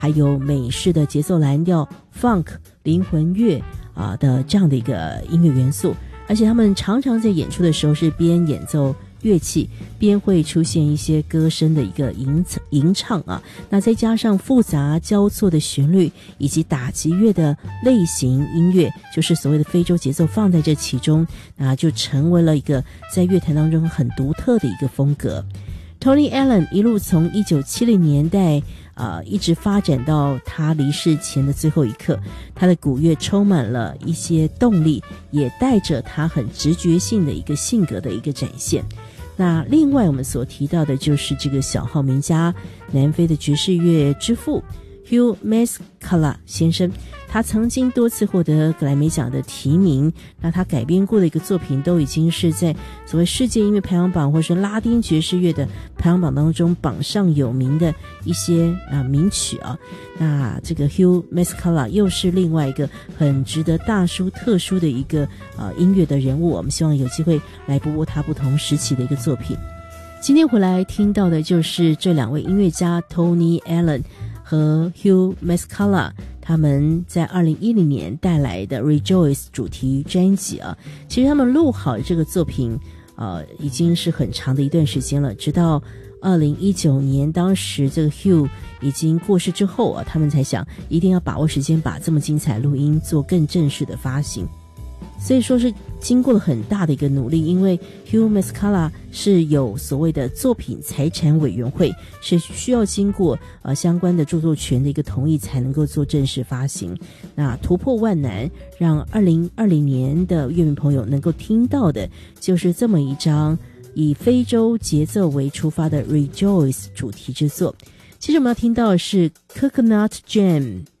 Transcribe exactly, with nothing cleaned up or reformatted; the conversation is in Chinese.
还有美式的节奏蓝调 Funk 灵魂乐啊的这样的一个音乐元素，而且他们常常在演出的时候是边演奏乐器边会出现一些歌声的一个吟吟唱啊，那再加上复杂交错的旋律以及打击乐的类型音乐，就是所谓的非洲节奏放在这其中，那就成为了一个在乐坛当中很独特的一个风格。Tony Allen 一路从一九七零年代呃，一直发展到他离世前的最后一刻，他的鼓乐充满了一些动力，也带着他很直觉性的一个性格的一个展现。那另外我们所提到的就是这个小号名家，南非的爵士乐之父 Hugh Masekela 先生，他曾经多次获得格莱美奖的提名，那他改编过的一个作品都已经是在所谓世界音乐排行榜或是拉丁爵士乐的排行榜当中榜上有名的一些啊名曲啊。那这个 Hugh Masekela 又是另外一个很值得大书特书的一个呃音乐的人物，我们希望有机会来播播他不同时期的一个作品。今天回来听到的就是这两位音乐家 Tony Allen 和 Hugh Masekela，他们在二零一零年带来的 Rejoice 主题专辑啊，其实他们录好这个作品呃，已经是很长的一段时间了，直到二零一九年当时这个 Hugh 已经过世之后啊，他们才想一定要把握时间把这么精彩录音做更正式的发行。所以说是经过了很大的一个努力，因为 Hugh Masekela 是有所谓的作品财产委员会，是需要经过呃相关的著作权的一个同意才能够做正式发行。那突破万难，让二零二零年的乐迷朋友能够听到的就是这么一张以非洲节奏为出发的 Rejoice 主题之作。其实我们要听到的是 Coconut Jam